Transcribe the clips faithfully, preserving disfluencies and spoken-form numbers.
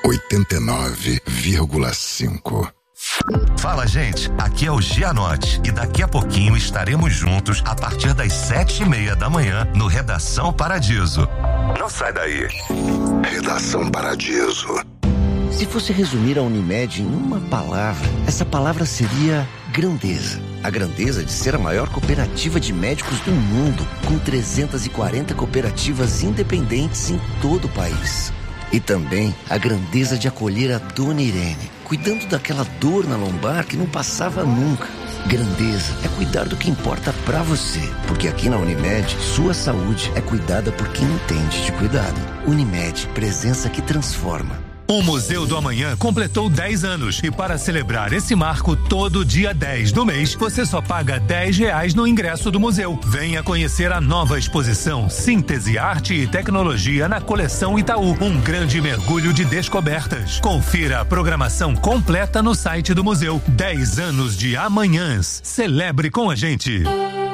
oitenta e nove vírgula cinco. Fala, gente, aqui é o Gianotti e daqui a pouquinho estaremos juntos a partir das sete e meia da manhã no Redação Paradiso. Não sai daí. Redação Paradiso. Se fosse resumir a Unimed em uma palavra, essa palavra seria grandeza. A grandeza de ser a maior cooperativa de médicos do mundo, com trezentas e quarenta cooperativas independentes em todo o país. E também a grandeza de acolher a Dona Irene, cuidando daquela dor na lombar que não passava nunca. Grandeza é cuidar do que importa pra você, porque aqui na Unimed, sua saúde é cuidada por quem entende de cuidado. Unimed, presença que transforma. O Museu do Amanhã completou dez anos e para celebrar esse marco, todo dia dez do mês, você só paga dez reais no ingresso do museu. Venha conhecer a nova exposição Síntese, Arte e Tecnologia na coleção Itaú, um grande mergulho de descobertas. Confira a programação completa no site do museu. dez anos de amanhãs. Celebre com a gente.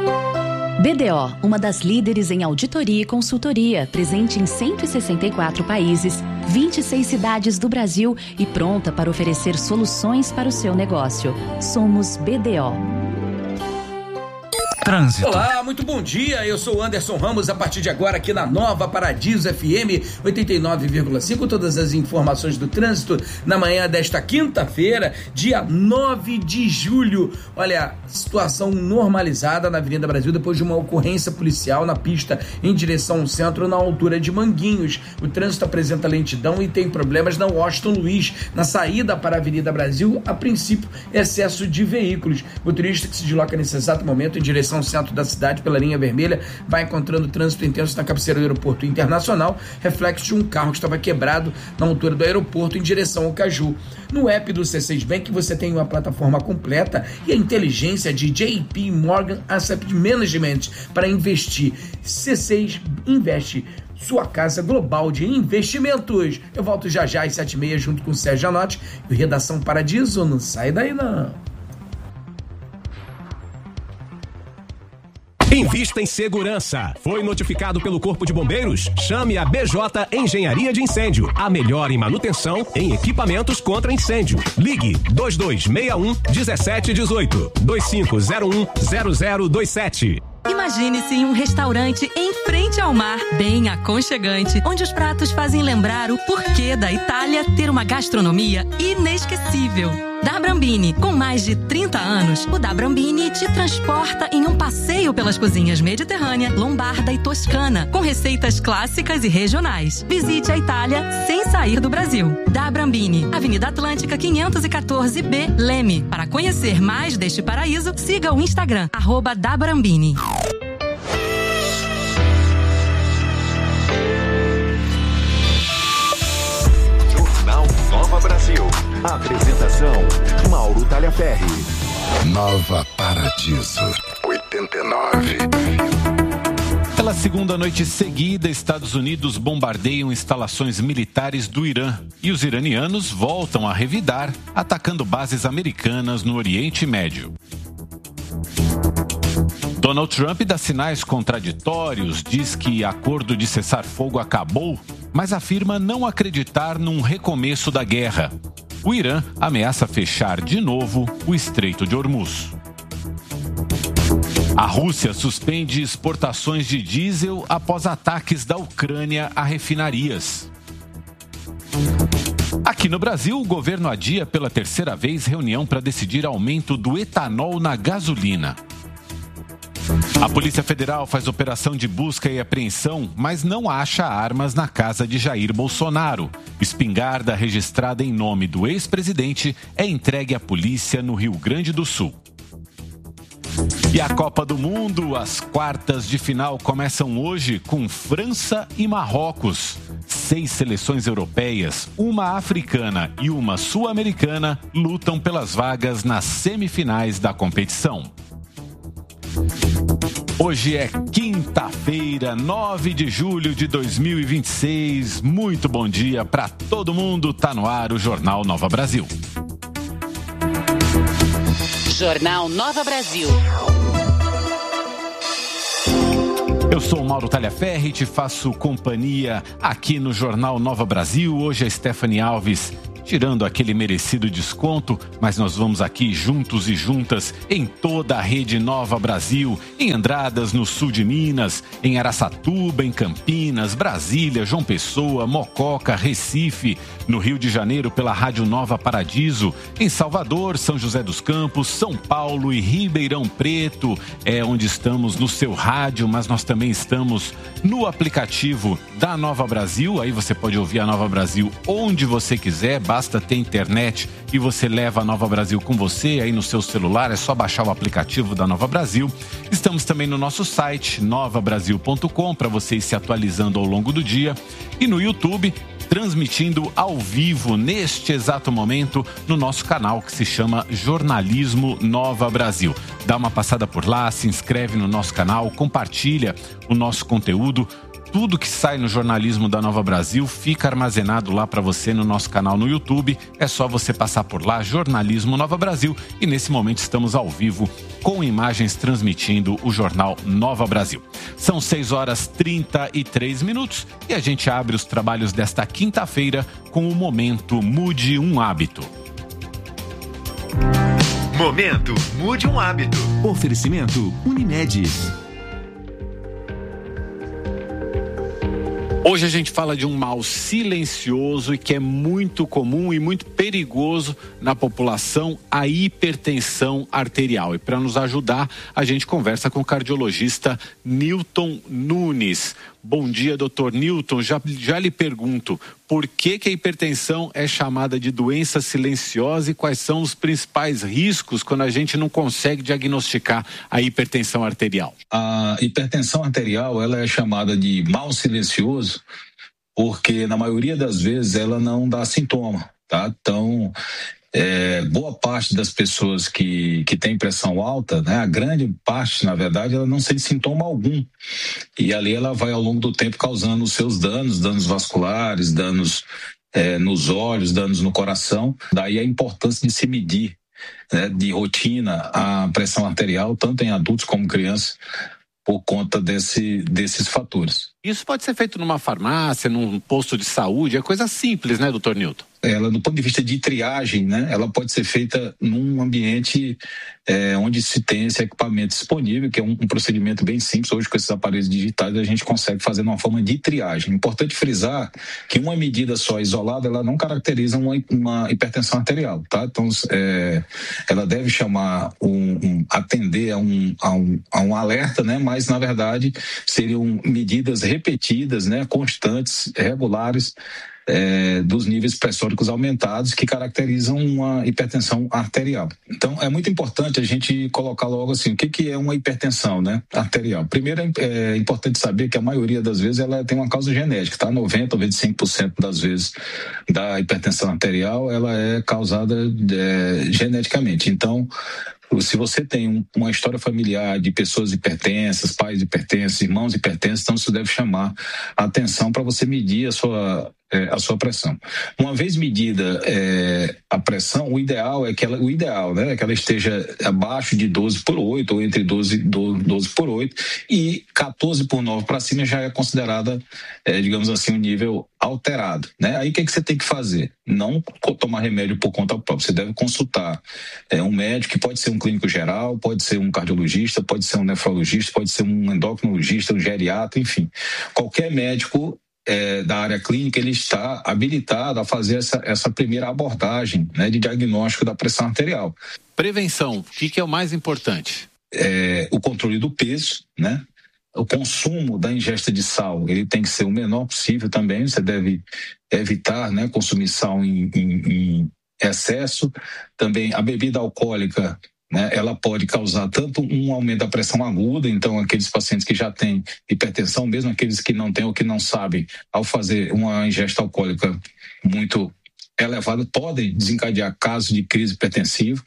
B D O, uma das líderes em auditoria e consultoria, presente em cento e sessenta e quatro países, vinte e seis cidades do Brasil e pronta para oferecer soluções para o seu negócio. Somos B D O. Trânsito. Olá, muito bom dia, eu sou o Anderson Ramos, a partir de agora aqui na Nova Paradiso F M oitenta e nove vírgula cinco, todas as informações do trânsito na manhã desta quinta-feira, dia nove de julho. Olha, situação normalizada na Avenida Brasil depois de uma ocorrência policial na pista em direção ao centro na altura de Manguinhos. O trânsito apresenta lentidão e tem problemas na Washington Luiz, na saída para a Avenida Brasil, a princípio excesso de veículos. O motorista que se desloca nesse exato momento em direção ao centro da cidade pela linha vermelha vai encontrando trânsito intenso na cabeceira do aeroporto internacional, reflexo de um carro que estava quebrado na altura do aeroporto em direção ao Caju. No app do C seis Bank você tem uma plataforma completa e a inteligência de J P Morgan Asset Management para investir. C seis investe, sua casa global de investimentos. Eu volto já já às sete e meia junto com o Sérgio Gianotti e Redação Paradiso. Não sai daí não. Invista em segurança. Foi notificado pelo Corpo de Bombeiros? Chame a B J Engenharia de Incêndio, a melhor em manutenção em equipamentos contra incêndio. Ligue dois dois seis um um sete um oito, dois cinco zero um zero zero dois sete. Imagine-se em um restaurante em frente ao mar, bem aconchegante, onde os pratos fazem lembrar o porquê da Itália ter uma gastronomia inesquecível. Da Brambini, com mais de trinta anos, o Da Brambini te transporta em um passeio pelas cozinhas mediterrânea, lombarda e toscana, com receitas clássicas e regionais. Visite a Itália sem sair do Brasil. Da Brambini, Avenida Atlântica quinhentos e quatorze B, Leme. Para conhecer mais deste paraíso, siga o Instagram, arroba Da Brambini. Jornal Nova Brasil. Apresentação, Mauro Talhaferri. Nova Paradiso, oitenta e nove. Pela segunda noite seguida, Estados Unidos bombardeiam instalações militares do Irã e os iranianos voltam a revidar, atacando bases americanas no Oriente Médio. Donald Trump dá sinais contraditórios, diz que acordo de cessar-fogo acabou, mas afirma não acreditar num recomeço da guerra. O Irã ameaça fechar de novo o Estreito de Hormuz. A Rússia suspende exportações de diesel após ataques da Ucrânia a refinarias. Aqui no Brasil, o governo adia pela terceira vez reunião para decidir aumento do etanol na gasolina. A Polícia Federal faz operação de busca e apreensão, mas não acha armas na casa de Jair Bolsonaro. Espingarda registrada em nome do ex-presidente é entregue à polícia no Rio Grande do Sul. E a Copa do Mundo, as quartas de final começam hoje com França e Marrocos. Seis seleções europeias, uma africana e uma sul-americana lutam pelas vagas nas semifinais da competição. Hoje é quinta-feira, nove de julho de dois mil e vinte e seis. Muito bom dia para todo mundo. Tá no ar o Jornal Nova Brasil. Jornal Nova Brasil. Eu sou o Mauro Talhaferri e te faço companhia aqui no Jornal Nova Brasil. Hoje a Stephanie Alves tirando aquele merecido desconto, mas nós vamos aqui juntos e juntas em toda a rede Nova Brasil, em Andradas, no sul de Minas, em Araçatuba, em Campinas, Brasília, João Pessoa, Mococa, Recife, no Rio de Janeiro pela Rádio Nova Paradiso, em Salvador, São José dos Campos, São Paulo e Ribeirão Preto, é onde estamos no seu rádio, mas nós também estamos no aplicativo da Nova Brasil. Aí você pode ouvir a Nova Brasil onde você quiser, basta ter internet e você leva a Nova Brasil com você aí no seu celular, é só baixar o aplicativo da Nova Brasil. Estamos também no nosso site nova brasil ponto com para você ir se atualizando ao longo do dia, e no YouTube, transmitindo ao vivo neste exato momento no nosso canal que se chama Jornalismo Nova Brasil. Dá uma passada por lá, se inscreve no nosso canal, compartilha o nosso conteúdo. Tudo que sai no Jornalismo da Nova Brasil fica armazenado lá para você no nosso canal no YouTube. É só você passar por lá, Jornalismo Nova Brasil, e nesse momento estamos ao vivo com imagens transmitindo o Jornal Nova Brasil. São seis horas e trinta e três minutos e a gente abre os trabalhos desta quinta-feira com o Momento Mude um Hábito. Momento Mude um Hábito. Oferecimento Unimed. Hoje a gente fala de um mal silencioso e que é muito comum e muito perigoso na população, a hipertensão arterial. E para nos ajudar, a gente conversa com o cardiologista Newton Nunes. Bom dia, doutor Newton. Já, já lhe pergunto, por que que a hipertensão é chamada de doença silenciosa e quais são os principais riscos quando a gente não consegue diagnosticar a hipertensão arterial? A hipertensão arterial, ela é chamada de mal silencioso porque, na maioria das vezes, ela não dá sintoma, tá? Então, É, boa parte das pessoas que, que tem pressão alta, né, a grande parte, na verdade, ela não sente sintoma algum. E ali ela vai, ao longo do tempo, causando os seus danos, danos vasculares, danos é, nos olhos, danos no coração. Daí a importância de se medir, né, de rotina a pressão arterial, tanto em adultos como crianças, por conta desse, desses fatores. Isso pode ser feito numa farmácia, num posto de saúde, é coisa simples, né, doutor Newton? Ela, do ponto de vista de triagem, né, ela pode ser feita num ambiente é, onde se tem esse equipamento disponível, que é um, um procedimento bem simples. Hoje, com esses aparelhos digitais, a gente consegue fazer de uma forma de triagem. Importante frisar que uma medida só isolada, ela não caracteriza uma, uma hipertensão arterial, tá? Então, é, ela deve chamar, um, um, atender a um, a, um, a um alerta, né, mas, na verdade, seriam medidas repetidas, né, constantes, regulares, É, dos níveis pressóricos aumentados que caracterizam uma hipertensão arterial. Então, é muito importante a gente colocar logo assim, o que, que é uma hipertensão, né, arterial? Primeiro, é, é importante saber que a maioria das vezes ela tem uma causa genética, tá? noventa, noventa e cinco por cento das vezes da hipertensão arterial, ela é causada é, geneticamente. Então, se você tem uma história familiar de pessoas hipertensas, pais hipertensos, irmãos hipertensos, então isso deve chamar a atenção para você medir a sua, é, a sua pressão. Uma vez medida é, a pressão, o ideal é que ela, o ideal, né, é que ela esteja abaixo de doze por oito ou entre doze, doze por oito, e quatorze por nove para cima já é considerada, é, digamos assim, um nível alterado, né? Aí o que, é que você tem que fazer? Não tomar remédio por conta própria. Você deve consultar é, um médico, que pode ser um clínico geral, pode ser um cardiologista, pode ser um nefrologista, pode ser um endocrinologista, um geriatra, enfim. Qualquer médico é, da área clínica, ele está habilitado a fazer essa, essa primeira abordagem, né, de diagnóstico da pressão arterial. Prevenção, o que, que é o mais importante? É, o controle do peso, né? O consumo da ingesta de sal, ele tem que ser o menor possível também. Você deve evitar, né, consumir sal em, em, em excesso. Também a bebida alcoólica, né, ela pode causar tanto um aumento da pressão aguda, então aqueles pacientes que já têm hipertensão, mesmo aqueles que não têm ou que não sabem, ao fazer uma ingesta alcoólica muito elevada, podem desencadear casos de crise hipertensiva.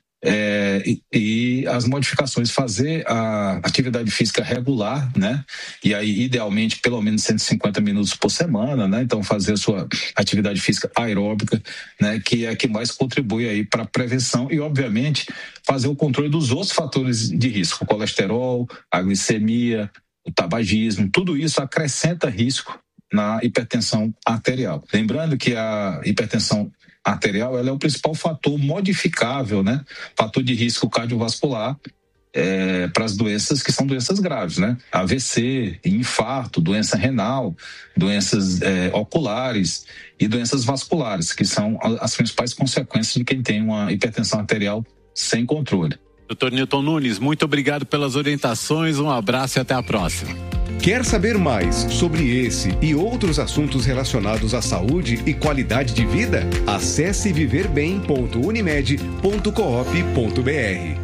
É, e, e as modificações, fazer a atividade física regular, né? E aí, idealmente, pelo menos cento e cinquenta minutos por semana, né? Então, fazer a sua atividade física aeróbica, né? Que é a que mais contribui aí para a prevenção e, obviamente, fazer o controle dos outros fatores de risco, o colesterol, a glicemia, o tabagismo, tudo isso acrescenta risco na hipertensão arterial. Lembrando que a hipertensão arterial ela é o principal fator modificável, né? Fator de risco cardiovascular é, para as doenças que são doenças graves, né? A V C, infarto, doença renal, doenças é, oculares e doenças vasculares, que são as principais consequências de quem tem uma hipertensão arterial sem controle. doutor Newton Nunes, muito obrigado pelas orientações, um abraço e até a próxima. Quer saber mais sobre esse e outros assuntos relacionados à saúde e qualidade de vida? Acesse viver bem ponto unimed ponto coop ponto br.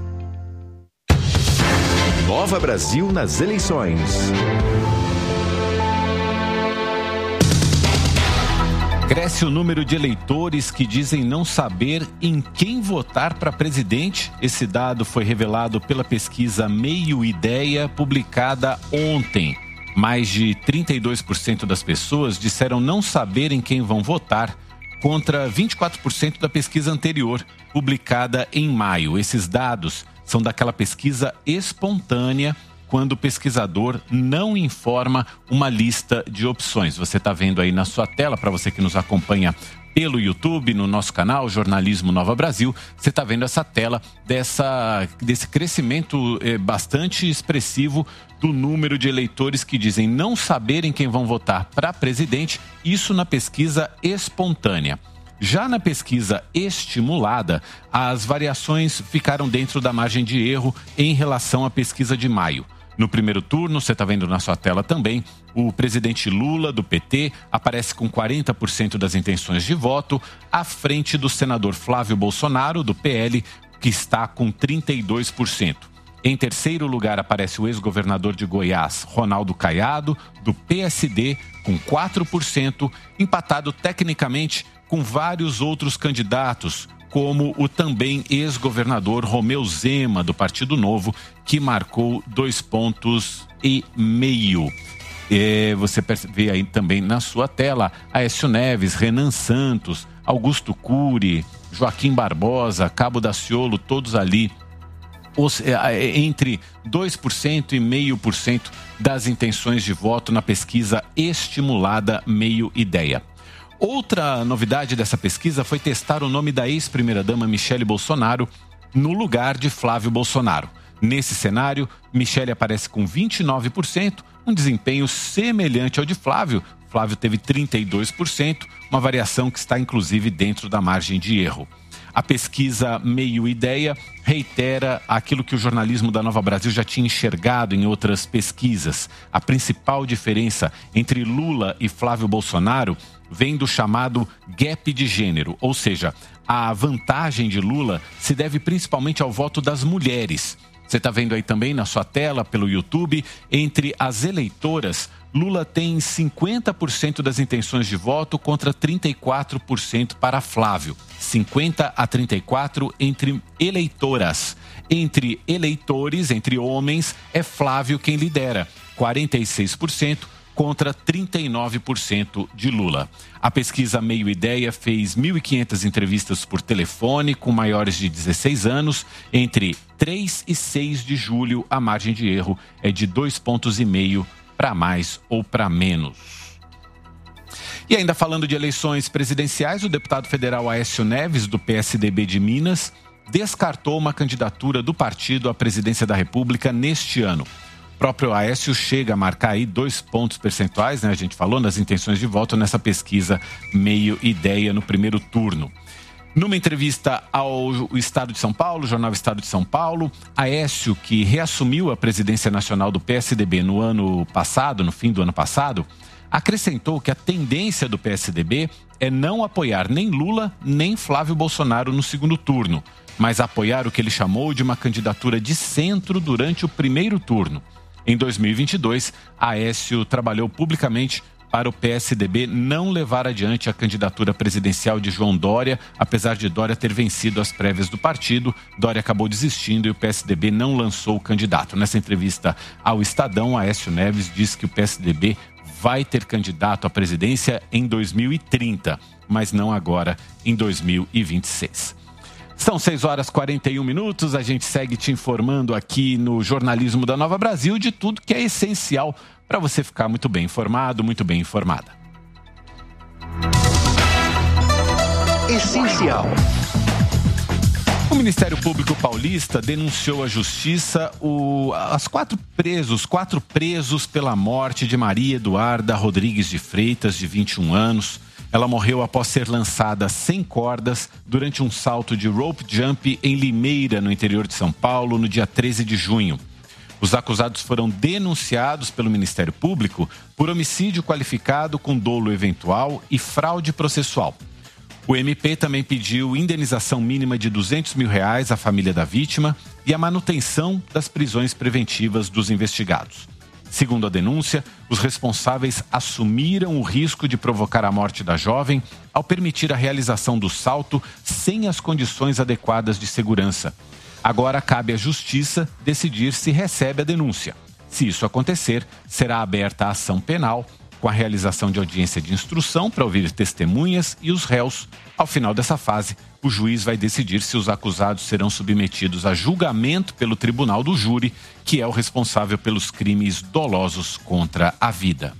Nova Brasil nas eleições. Cresce o número de eleitores que dizem não saber em quem votar para presidente. Esse dado foi revelado pela pesquisa Meio Ideia, publicada ontem. Mais de trinta e dois por cento das pessoas disseram não saber em quem vão votar, contra vinte e quatro por cento da pesquisa anterior, publicada em maio. Esses dados são daquela pesquisa espontânea, quando o pesquisador não informa uma lista de opções. Você está vendo aí na sua tela, para você que nos acompanha pelo YouTube, no nosso canal Jornalismo Nova Brasil, você está vendo essa tela dessa, desse crescimento eh, bastante expressivo do número de eleitores que dizem não saberem quem vão votar para presidente, isso na pesquisa espontânea. Já na pesquisa estimulada, as variações ficaram dentro da margem de erro em relação à pesquisa de maio. No primeiro turno, você está vendo na sua tela também, o presidente Lula, do P T, aparece com quarenta por cento das intenções de voto, à frente do senador Flávio Bolsonaro, do P L, que está com trinta e dois por cento. Em terceiro lugar aparece o ex-governador de Goiás, Ronaldo Caiado, do P S D, com quatro por cento, empatado tecnicamente com vários outros candidatos, como o também ex-governador Romeu Zema, do Partido Novo, que marcou dois pontos e meio. É, você vê aí também na sua tela Aécio Neves, Renan Santos, Augusto Cury, Joaquim Barbosa, Cabo Daciolo, todos ali os, é, entre dois por cento e zero vírgula cinco por cento das intenções de voto na pesquisa estimulada Meio Ideia. Outra novidade dessa pesquisa foi testar o nome da ex-primeira-dama Michele Bolsonaro no lugar de Flávio Bolsonaro. Nesse cenário, Michele aparece com vinte e nove por cento, um desempenho semelhante ao de Flávio. Flávio teve trinta e dois por cento, uma variação que está inclusive dentro da margem de erro. A pesquisa Meio Ideia reitera aquilo que o jornalismo da Nova Brasil já tinha enxergado em outras pesquisas. A principal diferença entre Lula e Flávio Bolsonaro vem do chamado gap de gênero, ou seja, a vantagem de Lula se deve principalmente ao voto das mulheres. Você está vendo aí também na sua tela, pelo YouTube, entre as eleitoras, Lula tem cinquenta por cento das intenções de voto contra trinta e quatro por cento para Flávio. cinquenta a trinta e quatro entre eleitoras. Entre eleitores, entre homens, é Flávio quem lidera, quarenta e seis por cento contra trinta e nove por cento de Lula. A pesquisa Meio Ideia fez mil e quinhentas entrevistas por telefone com maiores de dezesseis anos. Entre três e seis de julho, a margem de erro é de dois pontos e meio para mais ou para menos. E ainda falando de eleições presidenciais, o deputado federal Aécio Neves, do P S D B de Minas, descartou uma candidatura do partido à presidência da República neste ano. O próprio Aécio chega a marcar aí dois pontos percentuais, né? A gente falou nas intenções de voto nessa pesquisa Meio Ideia no primeiro turno. Numa entrevista ao Estado de São Paulo, jornal Estado de São Paulo, Aécio, que reassumiu a presidência nacional do P S D B no ano passado, no fim do ano passado, acrescentou que a tendência do P S D B é não apoiar nem Lula nem Flávio Bolsonaro no segundo turno, mas apoiar o que ele chamou de uma candidatura de centro durante o primeiro turno. Em dois mil e vinte e dois, Aécio trabalhou publicamente para o P S D B não levar adiante a candidatura presidencial de João Dória, apesar de Dória ter vencido as prévias do partido. Dória acabou desistindo e o P S D B não lançou o candidato. Nessa entrevista ao Estadão, Aécio Neves disse que o P S D B vai ter candidato à presidência em dois mil e trinta, mas não agora, em dois mil e vinte e seis. São seis horas e quarenta e um minutos, a gente segue te informando aqui no Jornalismo da Nova Brasil de tudo que é essencial para você ficar muito bem informado, muito bem informada. Essencial. O Ministério Público Paulista denunciou à Justiça o, as quatro presos, quatro presos pela morte de Maria Eduarda Rodrigues de Freitas, de vinte e um anos. Ela morreu após ser lançada sem cordas durante um salto de rope jump em Limeira, no interior de São Paulo, no dia treze de junho. Os acusados foram denunciados pelo Ministério Público por homicídio qualificado com dolo eventual e fraude processual. O M P também pediu indenização mínima de duzentos mil reais à família da vítima e a manutenção das prisões preventivas dos investigados. Segundo a denúncia, os responsáveis assumiram o risco de provocar a morte da jovem ao permitir a realização do salto sem as condições adequadas de segurança. Agora cabe à Justiça decidir se recebe a denúncia. Se isso acontecer, será aberta a ação penal com a realização de audiência de instrução para ouvir testemunhas e os réus. Ao final dessa fase, o juiz vai decidir se os acusados serão submetidos a julgamento pelo tribunal do júri, que é o responsável pelos crimes dolosos contra a vida.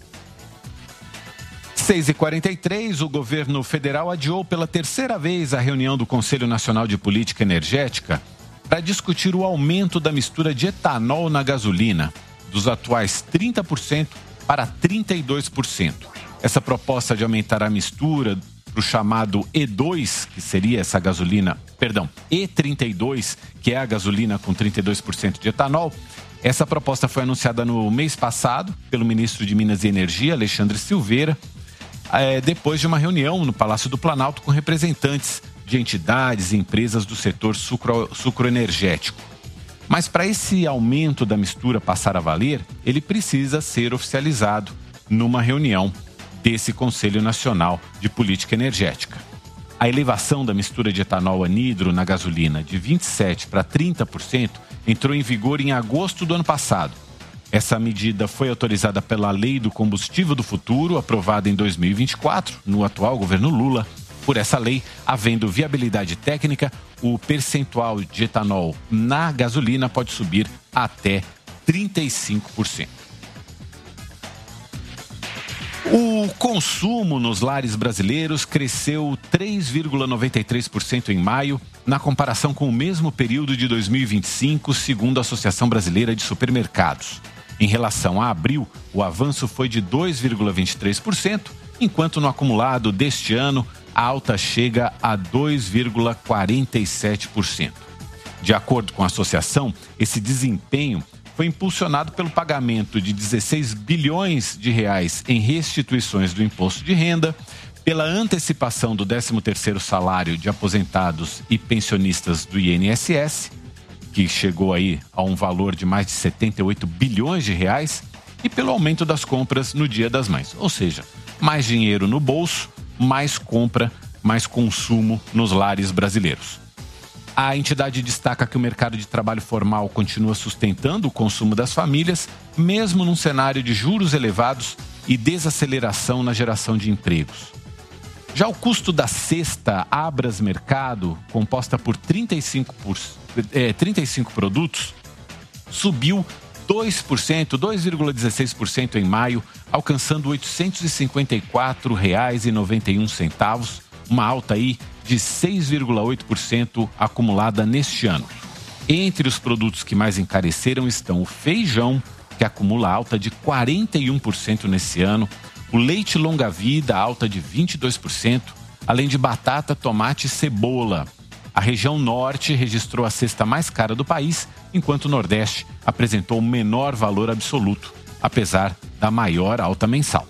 seis e quarenta e três, o governo federal adiou pela terceira vez a reunião do Conselho Nacional de Política Energética para discutir o aumento da mistura de etanol na gasolina, dos atuais trinta por cento para trinta e dois por cento. Essa proposta de aumentar a mistura para o chamado E dois, que seria essa gasolina, perdão, E trinta e dois, que é a gasolina com trinta e dois por cento de etanol, essa proposta foi anunciada no mês passado pelo ministro de Minas e Energia, Alexandre Silveira, é, depois de uma reunião no Palácio do Planalto com representantes de entidades e empresas do setor sucro, sucroenergético. Mas para esse aumento da mistura passar a valer, ele precisa ser oficializado numa reunião desse Conselho Nacional de Política Energética. A elevação da mistura de etanol anidro na gasolina de vinte e sete por cento para trinta por cento entrou em vigor em agosto do ano passado. Essa medida foi autorizada pela Lei do Combustível do Futuro, aprovada em dois mil e vinte e quatro, no atual governo Lula. Por essa lei, havendo viabilidade técnica, o percentual de etanol na gasolina pode subir até trinta e cinco por cento. O consumo nos lares brasileiros cresceu três vírgula noventa e três por cento em maio, na comparação com o mesmo período de dois mil e vinte e cinco, segundo a Associação Brasileira de Supermercados. Em relação a abril, o avanço foi de dois vírgula vinte e três por cento, enquanto no acumulado deste ano, a alta chega a dois vírgula quarenta e sete por cento. De acordo com a associação, esse desempenho foi impulsionado pelo pagamento de dezesseis bilhões de reais em restituições do imposto de renda, pela antecipação do décimo terceiro salário de aposentados e pensionistas do I N S S, que chegou aí a um valor de mais de setenta e oito bilhões de reais, e pelo aumento das compras no Dia das Mães. Ou seja, mais dinheiro no bolso, mais compra, mais consumo nos lares brasileiros. A entidade destaca que o mercado de trabalho formal continua sustentando o consumo das famílias, mesmo num cenário de juros elevados e desaceleração na geração de empregos. Já o custo da cesta Abras Mercado, composta por trinta e cinco, por, é, trinta e cinco produtos, subiu dois por cento, dois vírgula dezesseis por cento em maio, alcançando oitocentos e cinquenta e quatro reais e noventa e um centavos, uma alta aí de seis vírgula oito por cento acumulada neste ano. Entre os produtos que mais encareceram estão o feijão, que acumula alta de quarenta e um por cento nesse ano, o leite longa-vida, alta de vinte e dois por cento, além de batata, tomate e cebola. A região norte registrou a cesta mais cara do país, enquanto o nordeste apresentou o menor valor absoluto, apesar da maior alta mensal.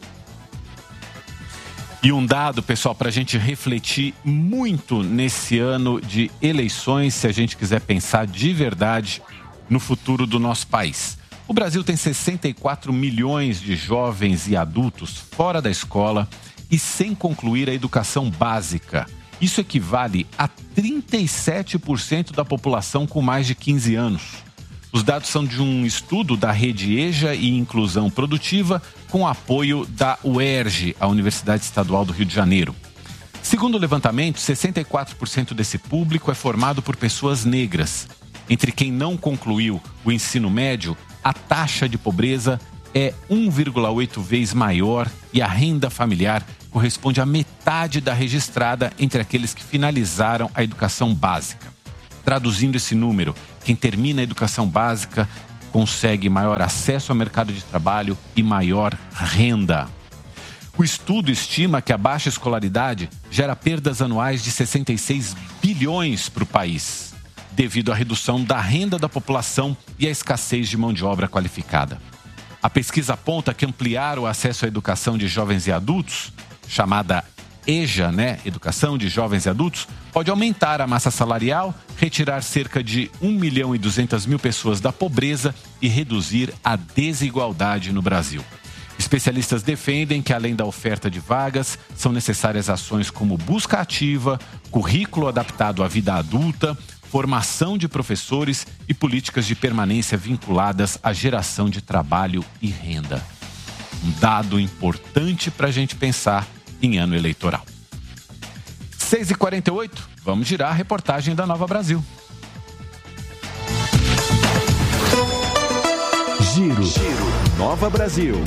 E um dado, pessoal, para a gente refletir muito nesse ano de eleições, se a gente quiser pensar de verdade no futuro do nosso país. O Brasil tem sessenta e quatro milhões de jovens e adultos fora da escola e sem concluir a educação básica. Isso equivale a trinta e sete por cento da população com mais de quinze anos. Os dados são de um estudo da Rede EJA e Inclusão Produtiva, com apoio da U E R J, a Universidade Estadual do Rio de Janeiro. Segundo Segundo o levantamento, sessenta e quatro por cento desse público é formado por pessoas negras. Entre quem não concluiu o ensino médio, a taxa de pobreza é um vírgula oito vezes maior e a renda familiar corresponde à metade da registrada entre aqueles que finalizaram a educação básica. Traduzindo esse número, quem termina a educação básica consegue maior acesso ao mercado de trabalho e maior renda. O estudo estima que a baixa escolaridade gera perdas anuais de sessenta e seis bilhões para o país, devido à redução da renda da população e à escassez de mão de obra qualificada. A pesquisa aponta que ampliar o acesso à educação de jovens e adultos, chamada EJA, né, Educação de Jovens e Adultos, pode aumentar a massa salarial, retirar cerca de um milhão e duzentas mil pessoas da pobreza e reduzir a desigualdade no Brasil. Especialistas defendem que, além da oferta de vagas, são necessárias ações como busca ativa, currículo adaptado à vida adulta, formação de professores e políticas de permanência vinculadas à geração de trabalho e renda. Um dado importante para a gente pensar em ano eleitoral. seis e quarenta e oito, vamos girar a reportagem da Nova Brasil. Giro, Giro. Nova Brasil.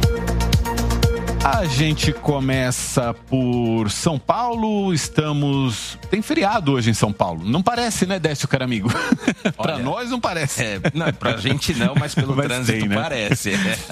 A gente começa por São Paulo, estamos... Tem feriado hoje em São Paulo. Não parece, né, Décio Caramigo? Para nós não parece. É, não, pra gente não, mas pelo mas trânsito tem, né? Parece.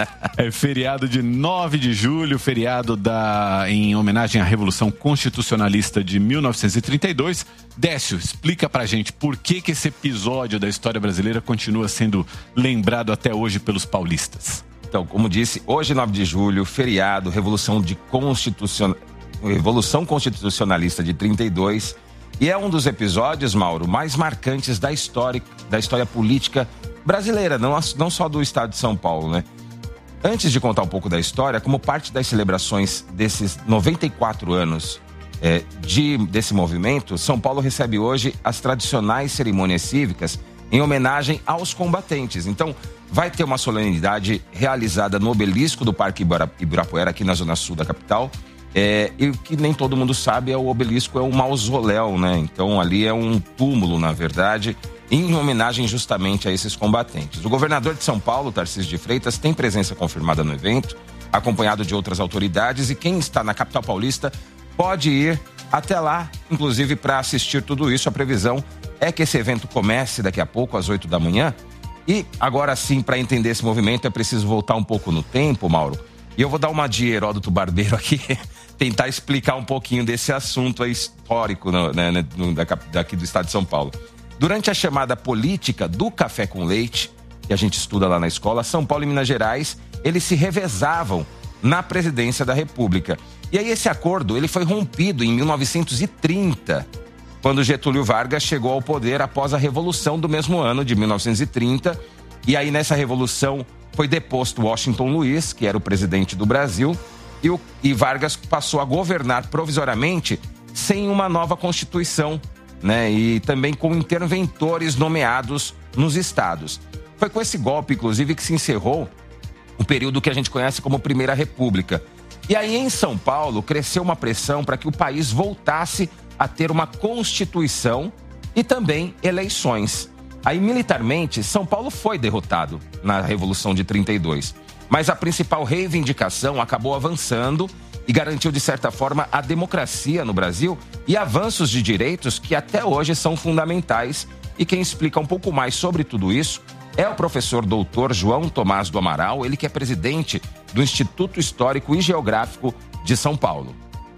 É feriado de nove de julho, feriado da... em homenagem à Revolução Constitucionalista de mil novecentos e trinta e dois. Décio, explica pra gente por que, que esse episódio da história brasileira continua sendo lembrado até hoje pelos paulistas. Então, como disse, hoje, nove de julho, feriado, Revolução, de Constitucion... Revolução Constitucionalista de trinta e dois. E é um dos episódios, Mauro, mais marcantes da história, da história política brasileira, não, não só do estado de São Paulo, né? Antes de contar um pouco da história, como parte das celebrações desses noventa e quatro anos é, de, desse movimento, São Paulo recebe hoje as tradicionais cerimônias cívicas em homenagem aos combatentes. Então, vai ter uma solenidade realizada no obelisco do Parque Ibirapuera, aqui na zona sul da capital. É, e o que nem todo mundo sabe é o obelisco é um mausoléu, né? Então, ali é um túmulo, na verdade, em homenagem justamente a esses combatentes. O governador de São Paulo, Tarcísio de Freitas, tem presença confirmada no evento, acompanhado de outras autoridades, e quem está na capital paulista pode ir até lá, inclusive para assistir tudo isso. A previsão é que esse evento comece daqui a pouco, às oito da manhã. E agora sim, para entender esse movimento, é preciso voltar um pouco no tempo, Mauro. E eu vou dar uma de Heródoto Barbeiro aqui, tentar explicar um pouquinho desse assunto aí histórico, né, no, daqui do estado de São Paulo. Durante a chamada política do café com leite, que a gente estuda lá na escola, São Paulo e Minas Gerais, eles se revezavam na presidência da República. E aí esse acordo ele foi rompido em mil novecentos e trinta, quando Getúlio Vargas chegou ao poder após a Revolução do mesmo ano, de mil novecentos e trinta. E aí, nessa Revolução, foi deposto Washington Luiz, que era o presidente do Brasil, e, o, e Vargas passou a governar provisoriamente sem uma nova Constituição, né? E também com interventores nomeados nos estados. Foi com esse golpe, inclusive, que se encerrou o período que a gente conhece como Primeira República. E aí, em São Paulo, cresceu uma pressão para que o país voltasse a ter uma Constituição e também eleições. Aí, militarmente, São Paulo foi derrotado na Revolução de trinta e dois. Mas a principal reivindicação acabou avançando e garantiu, de certa forma, a democracia no Brasil e avanços de direitos que até hoje são fundamentais. E quem explica um pouco mais sobre tudo isso é o professor doutor João Tomás do Amaral, ele que é presidente do Instituto Histórico e Geográfico de São Paulo.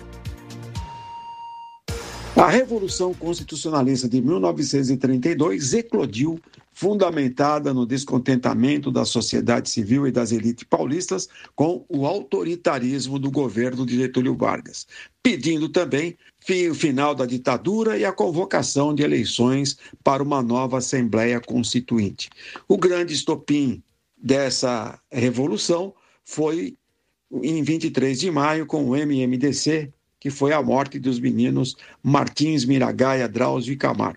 A Revolução Constitucionalista de mil novecentos e trinta e dois eclodiu, fundamentada no descontentamento da sociedade civil e das elites paulistas com o autoritarismo do governo de Getúlio Vargas, pedindo também o final da ditadura e a convocação de eleições para uma nova Assembleia Constituinte. O grande estopim dessa revolução foi em vinte e três de maio com o M M D C, que foi a morte dos meninos Martins Miragaia, Drauzio e Camargo.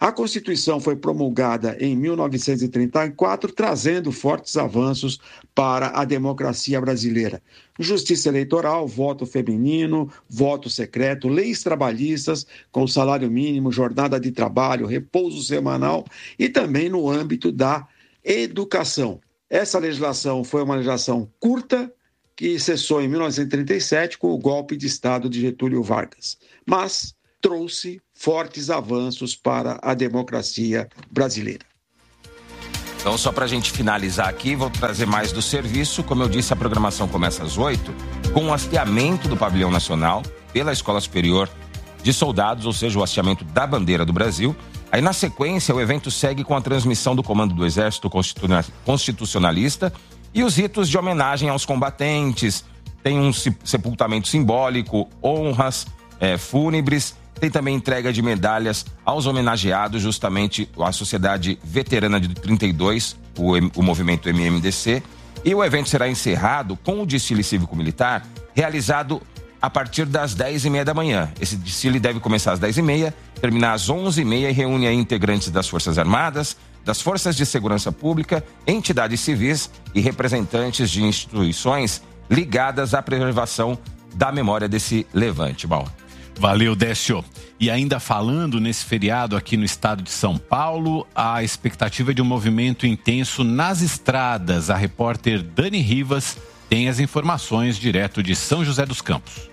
A Constituição foi promulgada em mil novecentos e trinta e quatro, trazendo fortes avanços para a democracia brasileira. Justiça eleitoral, voto feminino, voto secreto, leis trabalhistas com salário mínimo, jornada de trabalho, repouso semanal e também no âmbito da educação. Essa legislação foi uma legislação curta que cessou em mil novecentos e trinta e sete com o golpe de Estado de Getúlio Vargas, mas trouxe fortes avanços para a democracia brasileira. Então, só para a gente finalizar aqui, vou trazer mais do serviço. Como eu disse, a programação começa às oito, com o hasteamento do Pavilhão Nacional pela Escola Superior de Soldados, ou seja, o hasteamento da bandeira do Brasil. Aí, na sequência, o evento segue com a transmissão do Comando do Exército Constitucionalista e os ritos de homenagem aos combatentes. Tem um sepultamento simbólico, honras é, fúnebres. Tem também entrega de medalhas aos homenageados, justamente a Sociedade Veterana de trinta e dois, o, o movimento M M D C. E o evento será encerrado com o desfile cívico-militar, realizado a partir das dez e meia da manhã. Esse desfile deve começar às dez e meia, terminar às onze e meia e reúne aí integrantes das Forças Armadas, das Forças de Segurança Pública, entidades civis e representantes de instituições ligadas à preservação da memória desse levante. Bom. Valeu, Décio. E ainda falando nesse feriado aqui no estado de São Paulo, a expectativa é de um movimento intenso nas estradas. A repórter Dani Rivas tem as informações direto de São José dos Campos.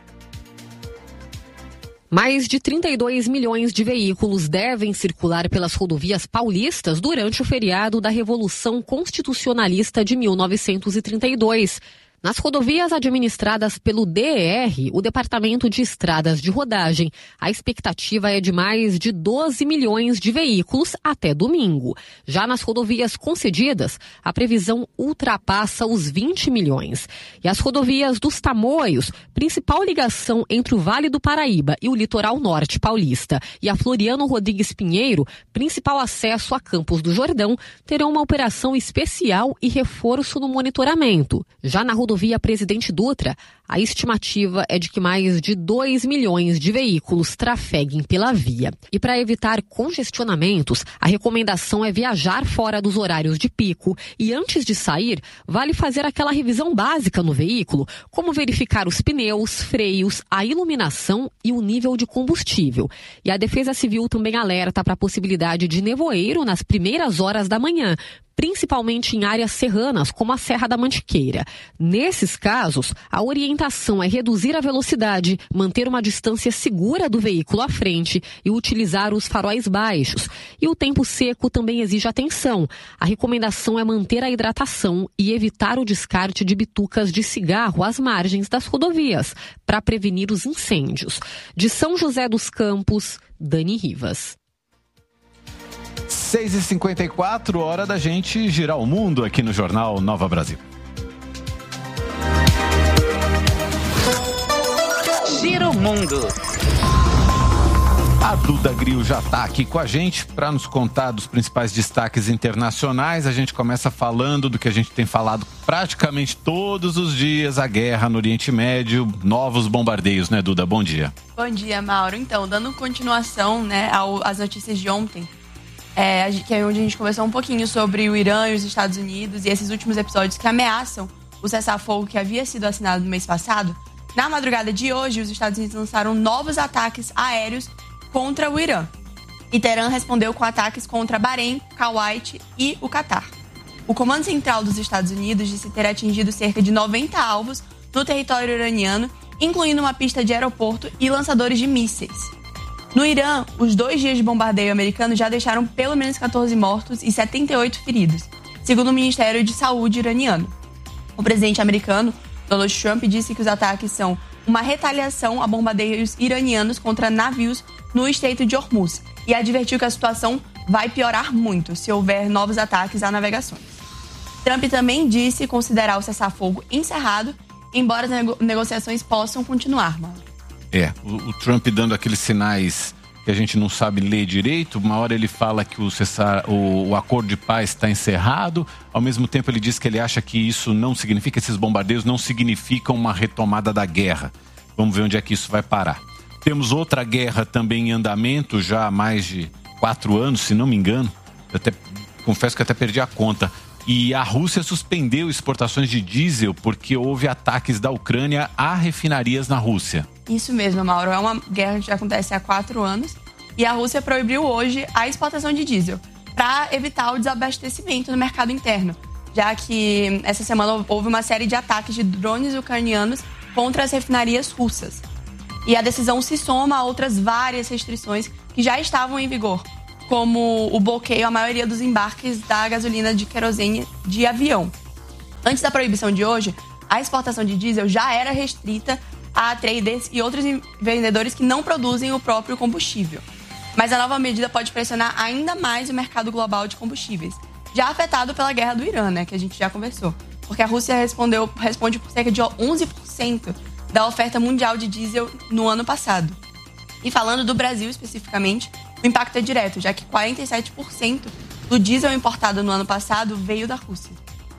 Mais de trinta e dois milhões de veículos devem circular pelas rodovias paulistas durante o feriado da Revolução Constitucionalista de mil novecentos e trinta e dois. Nas rodovias administradas pelo D E R, o Departamento de Estradas de Rodagem, a expectativa é de mais de doze milhões de veículos até domingo. Já nas rodovias concedidas, a previsão ultrapassa os vinte milhões. E as rodovias dos Tamoios, principal ligação entre o Vale do Paraíba e o litoral norte paulista, e a Floriano Rodrigues Pinheiro, principal acesso a Campos do Jordão, terão uma operação especial e reforço no monitoramento. Já na rodovia Rodovia Presidente Dutra, a estimativa é de que mais de dois milhões de veículos trafeguem pela via. E para evitar congestionamentos, a recomendação é viajar fora dos horários de pico e antes de sair, vale fazer aquela revisão básica no veículo, como verificar os pneus, freios, a iluminação e o nível de combustível. E a Defesa Civil também alerta para a possibilidade de nevoeiro nas primeiras horas da manhã, principalmente em áreas serranas, como a Serra da Mantiqueira. Nesses casos, a orientação é reduzir a velocidade, manter uma distância segura do veículo à frente e utilizar os faróis baixos. E o tempo seco também exige atenção. A recomendação é manter a hidratação e evitar o descarte de bitucas de cigarro às margens das rodovias, para prevenir os incêndios. De São José dos Campos, Dani Rivas. seis e cinquenta e quatro, hora da gente girar o mundo aqui no Jornal Nova Brasil. Gira o mundo. A Duda Gril já está aqui com a gente para nos contar dos principais destaques internacionais. A gente começa falando do que a gente tem falado praticamente todos os dias, a guerra no Oriente Médio, novos bombardeios, né, Duda? Bom dia. Bom dia, Mauro. Então, dando continuação, né, ao, às notícias de ontem, É, que é onde a gente conversou um pouquinho sobre o Irã e os Estados Unidos e esses últimos episódios que ameaçam o cessar-fogo que havia sido assinado no mês passado. Na madrugada de hoje, os Estados Unidos lançaram novos ataques aéreos contra o Irã. E Teherã respondeu com ataques contra Bahrein, Kuwait e o Catar. O Comando Central dos Estados Unidos disse ter atingido cerca de noventa alvos no território iraniano, incluindo uma pista de aeroporto e lançadores de mísseis. No Irã, os dois dias de bombardeio americano já deixaram pelo menos catorze mortos e setenta e oito feridos, segundo o Ministério de Saúde iraniano. O presidente americano, Donald Trump, disse que os ataques são uma retaliação a bombardeios iranianos contra navios no Estreito de Hormuz e advertiu que a situação vai piorar muito se houver novos ataques a navegações. Trump também disse considerar o cessar-fogo encerrado, embora as nego- negociações possam continuar, mano. É, o, o Trump dando aqueles sinais que a gente não sabe ler direito. Uma hora ele fala que o, cessar, o, o acordo de paz está encerrado, ao mesmo tempo ele diz que ele acha que isso não significa, esses bombardeios não significam uma retomada da guerra. Vamos ver onde é que isso vai parar. Temos outra guerra também em andamento já há mais de quatro anos, se não me engano. Eu até confesso que até perdi a conta. E a Rússia suspendeu exportações de diesel porque houve ataques da Ucrânia a refinarias na Rússia. Isso mesmo, Mauro. É uma guerra que já acontece há quatro anos e a Rússia proibiu hoje a exportação de diesel para evitar o desabastecimento no mercado interno, já que essa semana houve uma série de ataques de drones ucranianos contra as refinarias russas. E a decisão se soma a outras várias restrições que já estavam em vigor, como o bloqueio à maioria dos embarques da gasolina de querosene de avião. Antes da proibição de hoje, a exportação de diesel já era restrita a traders e outros vendedores que não produzem o próprio combustível. Mas a nova medida pode pressionar ainda mais o mercado global de combustíveis, já afetado pela guerra do Irã, né, que a gente já conversou. Porque a Rússia respondeu, responde por cerca de onze por cento da oferta mundial de diesel no ano passado. E falando do Brasil especificamente, o impacto é direto, já que quarenta e sete por cento do diesel importado no ano passado veio da Rússia.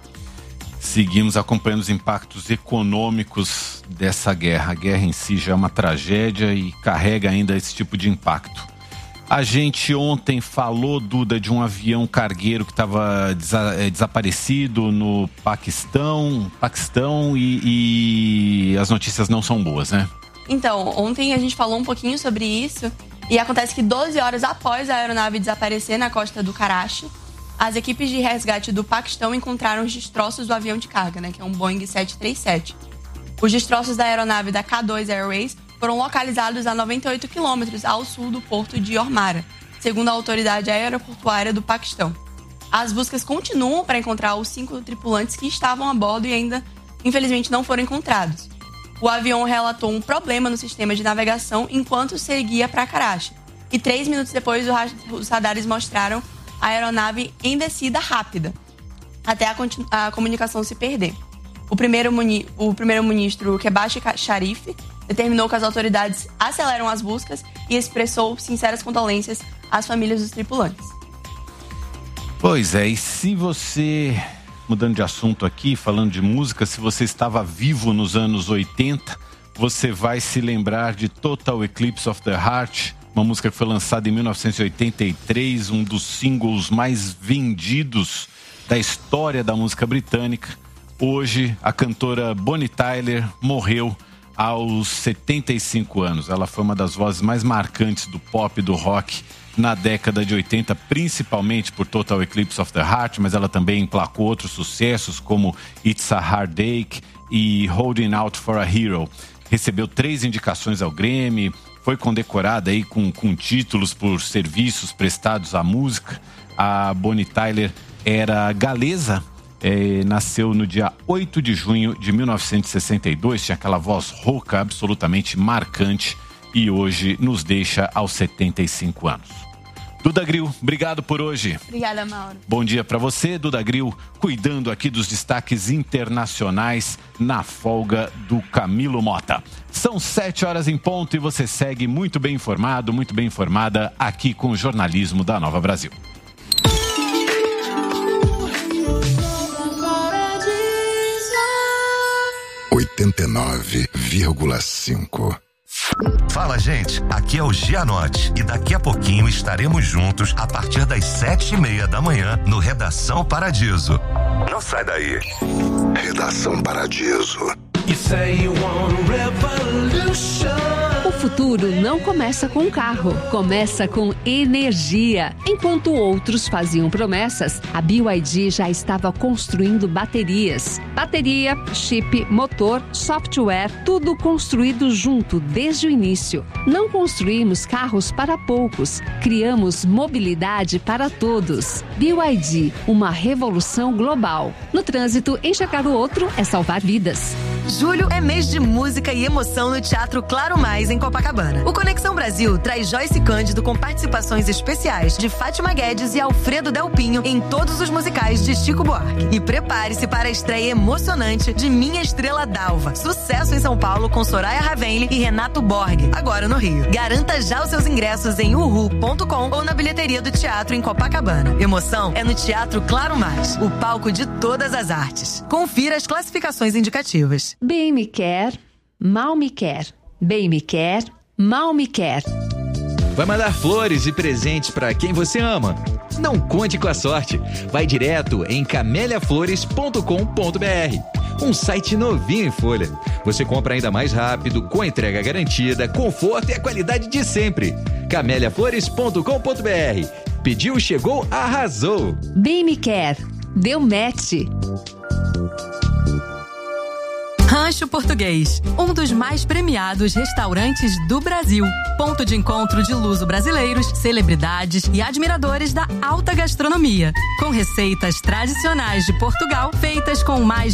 Seguimos acompanhando os impactos econômicos dessa guerra. A guerra em si já é uma tragédia e carrega ainda esse tipo de impacto. A gente ontem falou, Duda, de um avião cargueiro que estava desa- desaparecido no Paquistão, Paquistão e, e as notícias não são boas, né? Então, ontem a gente falou um pouquinho sobre isso e acontece que doze horas após a aeronave desaparecer na costa do Karachi, as equipes de resgate do Paquistão encontraram os destroços do avião de carga, né, que é um Boeing sete três sete. Os destroços da aeronave da K dois Airways foram localizados a noventa e oito quilômetros ao sul do porto de Ormara, segundo a autoridade aeroportuária do Paquistão. As buscas continuam para encontrar os cinco tripulantes que estavam a bordo e ainda, infelizmente, não foram encontrados. O avião relatou um problema no sistema de navegação enquanto seguia para Karachi. E três minutos depois, os radares mostraram a aeronave em descida rápida, até a, a comunicação se perder. O primeiro-ministro, o primeiro-ministro Shehbaz Sharif determinou que as autoridades aceleram as buscas e expressou sinceras condolências às famílias dos tripulantes. Pois é, e se você... Mudando de assunto aqui, falando de música, se você estava vivo nos anos oitenta, você vai se lembrar de Total Eclipse of the Heart, uma música que foi lançada em mil novecentos e oitenta e três, um dos singles mais vendidos da história da música britânica. Hoje, a cantora Bonnie Tyler morreu aos setenta e cinco anos. Ela foi uma das vozes mais marcantes do pop e do rock na década de oitenta, principalmente por Total Eclipse of the Heart, mas ela também emplacou outros sucessos como It's a Heartache e Holding Out for a Hero. Recebeu três indicações ao Grammy, foi condecorada aí com, com títulos por serviços prestados à música. A Bonnie Tyler era galesa, é, nasceu no dia oito de junho de mil novecentos e sessenta e dois, tinha aquela voz rouca absolutamente marcante e hoje nos deixa aos setenta e cinco anos. Duda Grill, obrigado por hoje. Obrigada, Mauro. Bom dia para você, Duda Grill, cuidando aqui dos destaques internacionais na folga do Camilo Mota. São sete horas em ponto e você segue muito bem informado, muito bem informada aqui com o jornalismo da Nova Brasil. oitenta e nove vírgula cinco. Fala, gente, aqui é o Gianotti e daqui a pouquinho estaremos juntos a partir das sete e meia da manhã no Redação Paradiso. Não sai daí. Redação Paradiso. O futuro não começa com carro, começa com energia. Enquanto outros faziam promessas, a B Y D já estava construindo baterias. Bateria, chip, motor, software, tudo construído junto desde o início. Não construímos carros para poucos, criamos mobilidade para todos. B Y D, uma revolução global. No trânsito, enxergar o outro é salvar vidas. Julho é mês de música e emoção no Teatro Claro Mais, em Copacabana. O Conexão Brasil traz Joyce Cândido com participações especiais de Fátima Guedes e Alfredo Delpinho em todos os musicais de Chico Buarque. E prepare-se para a estreia emocionante de Minha Estrela Dalva. Sucesso em São Paulo com Soraya Ravenli e Renato Borg, agora no Rio. Garanta já os seus ingressos em uhu ponto com ou na bilheteria do teatro em Copacabana. Emoção é no Teatro Claro Mais, o palco de todas as artes. Confira as classificações indicativas. Bem me quer, mal me quer. Bem me quer, mal me quer. Vai mandar flores e presentes para quem você ama? Não conte com a sorte. Vai direto em camélia flores ponto com ponto b r. Um site novinho em folha. Você compra ainda mais rápido, com entrega garantida, conforto e a qualidade de sempre. camélia flores ponto com ponto b r. Pediu, chegou, arrasou. Bem me quer. Deu match. Rancho Português, um dos mais premiados restaurantes do Brasil. Ponto de encontro de luso-brasileiros, celebridades e admiradores da alta gastronomia. Com receitas tradicionais de Portugal, feitas com mais